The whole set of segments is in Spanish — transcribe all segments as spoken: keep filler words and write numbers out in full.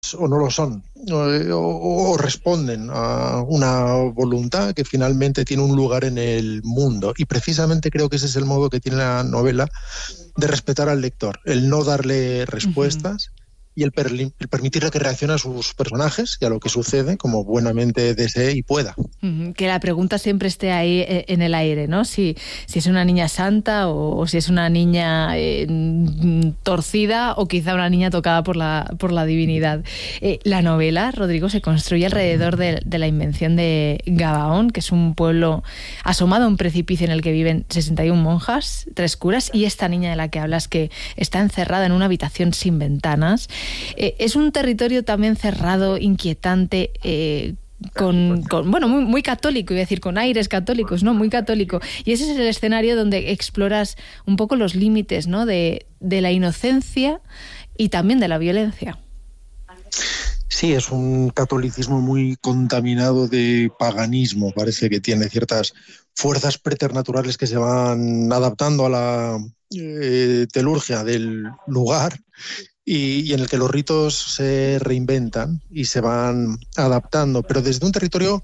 o no lo son, o, o responden a una voluntad que finalmente tiene un lugar en el mundo. Y precisamente creo que ese es el modo que tiene la novela de respetar al lector, el no darle respuestas. Uh-huh. Y el, per, el permitirle que reaccione a sus personajes y a lo que sucede como buenamente desee y pueda. Uh-huh. Que la pregunta siempre esté ahí en el aire, ¿no? Si, si es una niña santa o, o si es una niña eh, torcida o quizá una niña tocada por la, por la divinidad. Eh, la novela, Rodrigo, se construye alrededor de, de la invención de Gabaón, que es un pueblo asomado a un precipicio en el que viven sesenta y una monjas, tres curas, y esta niña de la que hablas que está encerrada en una habitación sin ventanas. Eh, es un territorio también cerrado, inquietante, eh, con, con bueno, muy, muy católico, iba a decir, con aires católicos, ¿no? Muy católico. Y ese es el escenario donde exploras un poco los límites, ¿no? de, de la inocencia y también de la violencia. Sí, es un catolicismo muy contaminado de paganismo. Parece que tiene ciertas fuerzas preternaturales que se van adaptando a la eh, telurgia del lugar. Y, y en el que los ritos se reinventan y se van adaptando, pero desde un territorio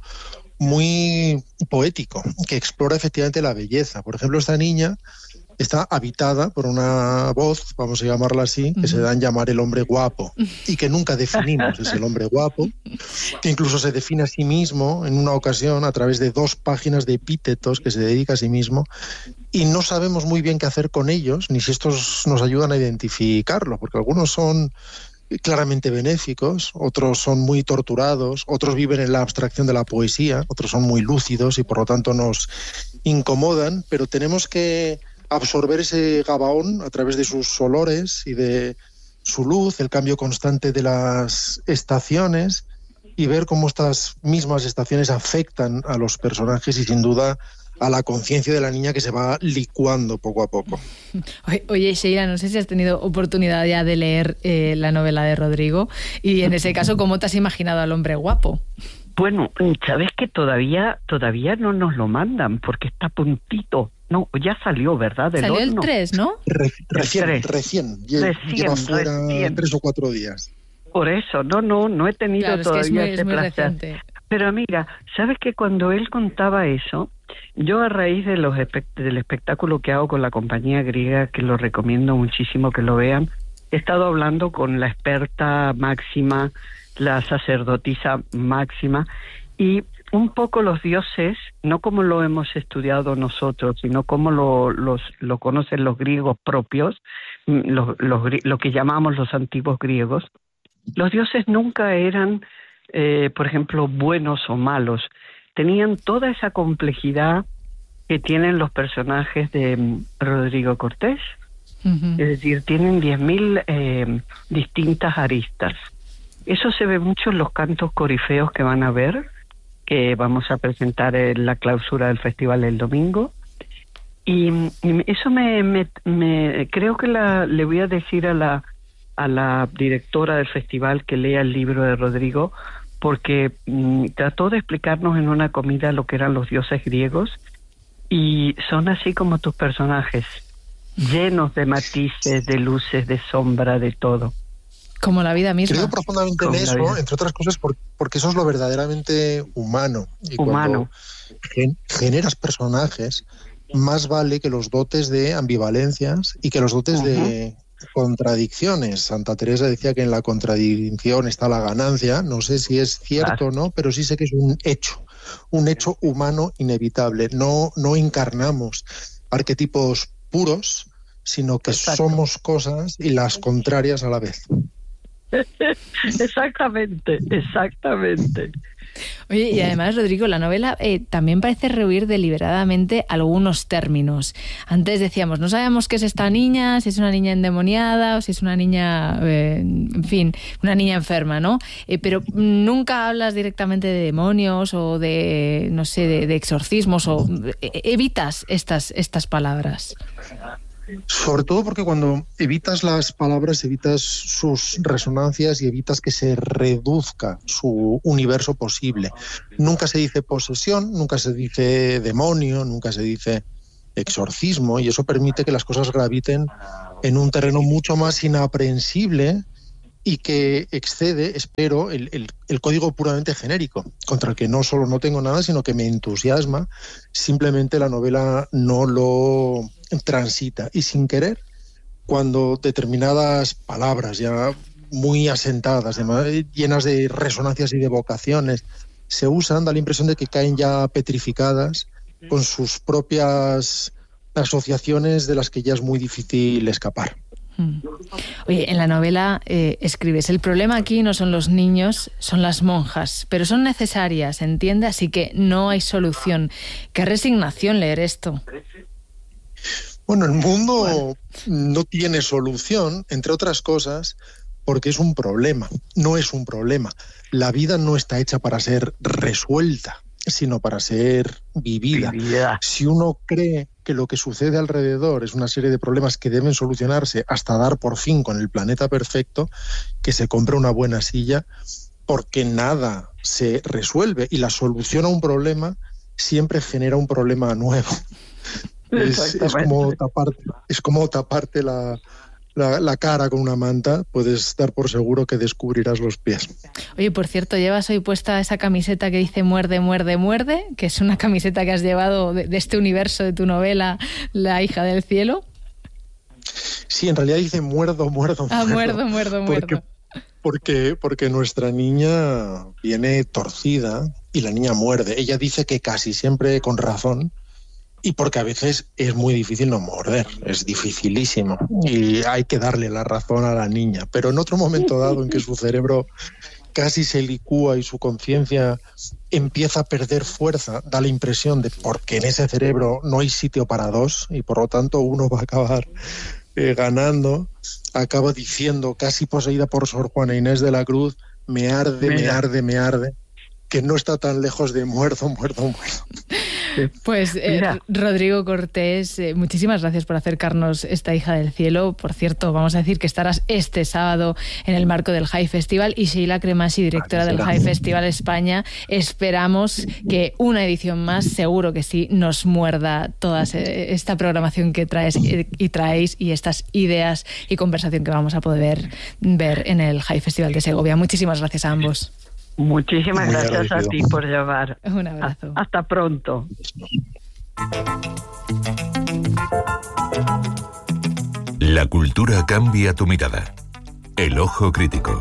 muy poético, que explora efectivamente la belleza. Por ejemplo, esta niña está habitada por una voz, vamos a llamarla así, que uh-huh. se da en llamar el hombre guapo, y que nunca definimos, es el hombre guapo, que incluso se define a sí mismo en una ocasión a través de dos páginas de epítetos que se dedica a sí mismo, y no sabemos muy bien qué hacer con ellos, ni si estos nos ayudan a identificarlo, porque algunos son claramente benéficos, otros son muy torturados, otros viven en la abstracción de la poesía, otros son muy lúcidos y por lo tanto nos incomodan, pero tenemos que absorber ese Gabaón a través de sus olores y de su luz, el cambio constante de las estaciones y ver cómo estas mismas estaciones afectan a los personajes y sin duda a la conciencia de la niña que se va licuando poco a poco. Oye, Sheila, no sé si has tenido oportunidad ya de leer eh, la novela de Rodrigo y en ese caso, ¿cómo te has imaginado al hombre guapo? Bueno, sabes que todavía todavía no nos lo mandan porque está a puntito. No, ya salió, ¿verdad? Del salió horno. el tres, ¿no? Re- recién, el tres. recién, recién. Lleva fuera recién. tres o cuatro días. Por eso, no, no, no he tenido claro, todavía es que es muy, ese es muy placer. reciente. Pero mira, ¿sabes que cuando él contaba eso, yo a raíz de los espect- del espectáculo que hago con la compañía griega, que lo recomiendo muchísimo que lo vean, he estado hablando con la experta máxima, la sacerdotisa máxima, y un poco los dioses, no como lo hemos estudiado nosotros, sino como lo, los, lo conocen los griegos propios, los, los, lo que llamamos los antiguos griegos, los dioses nunca eran, eh, por ejemplo, buenos o malos. Tenían toda esa complejidad que tienen los personajes de Rodrigo Cortés. Uh-huh. Es decir, tienen diez mil eh, distintas aristas. Eso se ve mucho en los cantos corifeos que van a ver, que vamos a presentar en la clausura del festival el domingo. Y, y eso me, me, me creo que la, le voy a decir a la, a la directora del festival que lea el libro de Rodrigo, porque mm, trató de explicarnos en una comida lo que eran los dioses griegos, y son así como tus personajes, llenos de matices, de luces, de sombra, de todo. Como la vida misma. Creo profundamente en eso, entre otras cosas, por, porque eso es lo verdaderamente humano. Y humano. Cuando gen, generas personajes, más vale que los dotes de ambivalencias y que los dotes uh-huh. de contradicciones. Santa Teresa decía que en la contradicción está la ganancia. No sé si es cierto o no, pero sí sé que es un hecho, un hecho humano inevitable. No, no encarnamos arquetipos puros, sino que Exacto. somos cosas y las contrarias a la vez. Exactamente, exactamente. Oye, y además, Rodrigo, la novela eh, también parece rehuir deliberadamente algunos términos. Antes decíamos, no sabemos qué es esta niña, si es una niña endemoniada o si es una niña, eh, en fin, una niña enferma, ¿no? Eh, pero nunca hablas directamente de demonios o de, no sé, de, de exorcismos o eh, evitas estas, estas palabras. Sobre todo porque cuando evitas las palabras, evitas sus resonancias y evitas que se reduzca su universo posible. Nunca se dice posesión, nunca se dice demonio, nunca se dice exorcismo, y eso permite que las cosas graviten en un terreno mucho más inaprehensible y que excede, espero, el, el, el código puramente genérico, contra el que no solo no tengo nada, sino que me entusiasma. Simplemente la novela no lo transita. Y sin querer, cuando determinadas palabras ya muy asentadas, llenas de resonancias y de vocaciones, se usan, da la impresión de que caen ya petrificadas con sus propias asociaciones de las que ya es muy difícil escapar. Oye, en la novela eh, escribes, el problema aquí no son los niños, son las monjas, pero son necesarias, ¿entiende? Así que no hay solución. Qué resignación leer esto. Bueno, el mundo bueno. no tiene solución, entre otras cosas, porque es un problema, no es un problema. La vida no está hecha para ser resuelta, sino para ser vivida. vivida. Si uno cree que lo que sucede alrededor es una serie de problemas que deben solucionarse hasta dar por fin con el planeta perfecto, que se compre una buena silla, porque nada se resuelve y la solución a un problema siempre genera un problema nuevo. Es, es como taparte, es como taparte la... La, la cara con una manta, puedes dar por seguro que descubrirás los pies. Oye, por cierto, llevas hoy puesta esa camiseta que dice muerde, muerde, muerde, que es una camiseta que has llevado de, de este universo de tu novela, La hija del cielo. Sí, en realidad dice muerdo, muerdo, muerdo. Ah, muerdo, muerdo, muerdo. Porque, porque, porque nuestra niña viene torcida y la niña muerde. Ella dice que casi siempre con razón, y porque a veces es muy difícil no morder, es dificilísimo y hay que darle la razón a la niña, pero en otro momento dado en que su cerebro casi se licúa y su conciencia empieza a perder fuerza, da la impresión de porque en ese cerebro no hay sitio para dos y por lo tanto uno va a acabar eh, ganando, acaba diciendo, casi poseída por Sor Juana Inés de la Cruz, me arde, Mira. me arde, me arde, que no está tan lejos de muerto, muerto, muerto. Pues eh, Rodrigo Cortés, eh, muchísimas gracias por acercarnos esta hija del cielo. Por cierto, vamos a decir que estarás este sábado en el marco del High Festival, y Sheila Cremasi, directora del High Festival España, esperamos que una edición más, seguro que sí, nos muerda toda esta programación que traes y traéis y estas ideas y conversación que vamos a poder ver en el High Festival de Segovia. Muchísimas gracias a ambos. Muchísimas Muy gracias agradecido. a ti por llevar. Un abrazo. Hasta pronto. La cultura cambia tu mirada. El ojo crítico.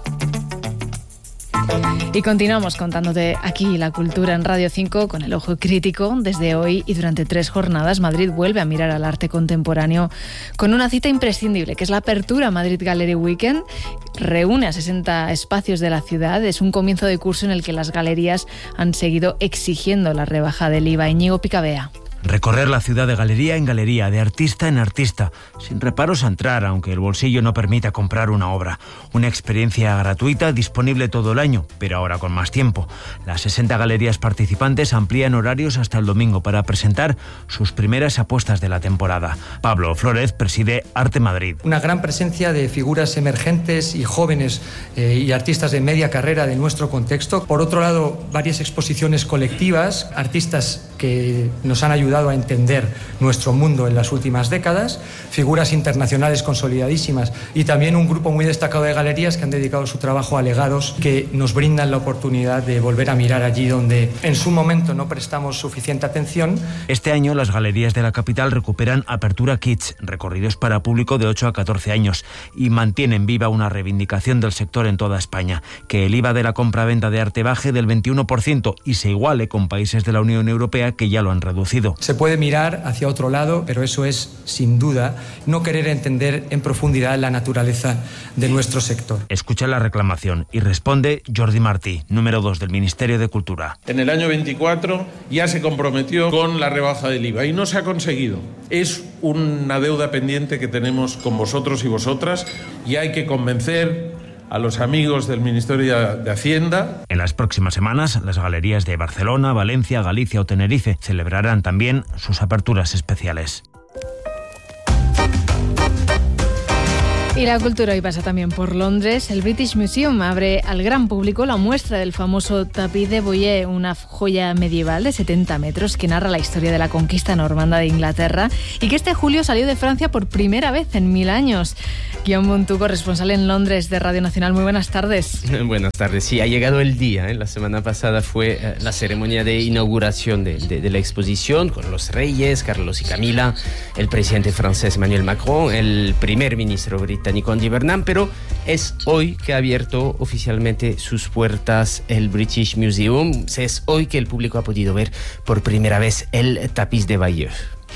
Y continuamos contándote aquí la cultura en Radio cinco con el ojo crítico. Desde hoy y durante tres jornadas, Madrid vuelve a mirar al arte contemporáneo con una cita imprescindible, que es la apertura Madrid Gallery Weekend. Reúne a sesenta espacios de la ciudad. Es un comienzo de curso en el que las galerías han seguido exigiendo la rebaja del I V A. Íñigo Picabea. Recorrer la ciudad de galería en galería, de artista en artista, sin reparos a entrar, aunque el bolsillo no permita comprar una obra. Una experiencia gratuita, disponible todo el año, pero ahora con más tiempo. Las sesenta galerías participantes amplían horarios hasta el domingo para presentar sus primeras apuestas de la temporada. Pablo Flórez preside Arte Madrid. Una gran presencia de figuras emergentes y jóvenes eh, y artistas de media carrera de nuestro contexto. Por otro lado, varias exposiciones colectivas, artistas que nos han ayudado a entender nuestro mundo en las últimas décadas, figuras internacionales consolidadísimas y también un grupo muy destacado de galerías que han dedicado su trabajo a legados que nos brindan la oportunidad de volver a mirar allí donde en su momento no prestamos suficiente atención. Este año las galerías de la capital recuperan Apertura Kids, recorridos para público de ocho a catorce años, y mantienen viva una reivindicación del sector en toda España, que el I V A de la compra-venta de arte baje del veintiuno por ciento y se iguale con países de la Unión Europea que ya lo han reducido. Se puede mirar hacia otro lado, pero eso es, sin duda, no querer entender en profundidad la naturaleza de nuestro sector. Escucha la reclamación y responde Jordi Martí, número dos del Ministerio de Cultura. En el año veinticuatro ya se comprometió con la rebaja del I V A y no se ha conseguido. Es una deuda pendiente que tenemos con vosotros y vosotras y hay que convencer a los amigos del Ministerio de Hacienda. En las próximas semanas, las galerías de Barcelona, Valencia, Galicia o Tenerife celebrarán también sus aperturas especiales. Y la cultura hoy pasa también por Londres. El British Museum abre al gran público la muestra del famoso tapiz de Boyer, una joya medieval de setenta metros que narra la historia de la conquista normanda de Inglaterra y que este julio salió de Francia por primera vez en mil años. Guillaume Montú, corresponsal en Londres de Radio Nacional. Muy buenas tardes. Buenas tardes. Sí, ha llegado el día. ¿eh? La semana pasada fue eh, la ceremonia de inauguración de, de, de la exposición con los reyes, Carlos y Camila, el presidente francés Emmanuel Macron, el primer ministro británico Andy Burnham, pero es hoy que ha abierto oficialmente sus puertas el British Museum. Es hoy que el público ha podido ver por primera vez el tapiz de Bayeux.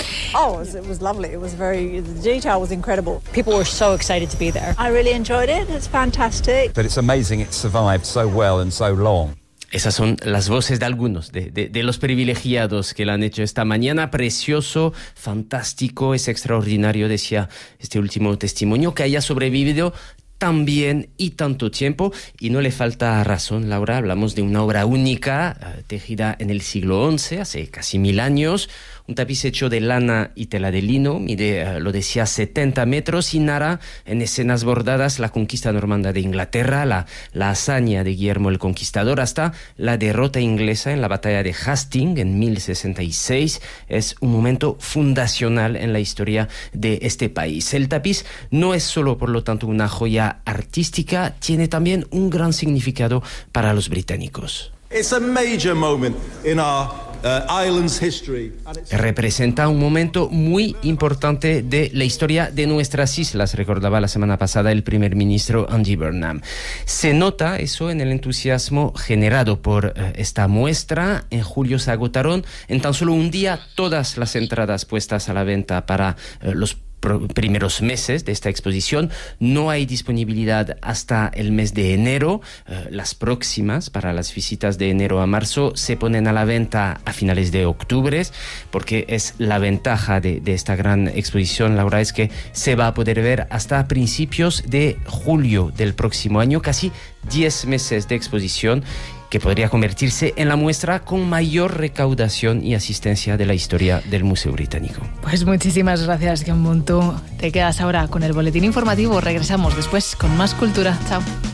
Oh, it was lovely. It was very, the detail was incredible. People were so excited to be there. I really enjoyed it. It's fantastic. But it's amazing it survived so well and so long. Esas son las voces de algunos, de, de, de los privilegiados que la han hecho esta mañana. Precioso, fantástico, es extraordinario, decía este último testimonio, que haya sobrevivido tan bien y tanto tiempo. Y no le falta razón, Laura, hablamos de una obra única, uh, tejida en el siglo once, hace casi mil años. Un tapiz hecho de lana y tela de lino, mide, uh, lo decía, setenta metros y narra en escenas bordadas la conquista normanda de Inglaterra, la, la hazaña de Guillermo el Conquistador, hasta la derrota inglesa en la batalla de Hastings en mil sesenta y seis. Es un momento fundacional en la historia de este país. El tapiz no es solo, por lo tanto, una joya artística, tiene también un gran significado para los británicos. It's a major moment in our Uh, island's history. Representa un momento muy importante de la historia de nuestras islas, recordaba la semana pasada el primer ministro Andy Burnham. Se nota eso en el entusiasmo generado por uh, esta muestra. En julio se agotaron en tan solo un día todas las entradas puestas a la venta para uh, los primeros meses de esta exposición. No hay disponibilidad hasta el mes de enero. Uh, las próximas, para las visitas de enero a marzo, se ponen a la venta a finales de octubre, porque es la ventaja de, de esta gran exposición, Laura, es que se va a poder ver hasta principios de julio del próximo año, casi diez meses de exposición, que podría convertirse en la muestra con mayor recaudación y asistencia de la historia del Museo Británico. Pues muchísimas gracias, Guillaume Montú. Te quedas ahora con el boletín informativo. Regresamos después con más cultura. Chao.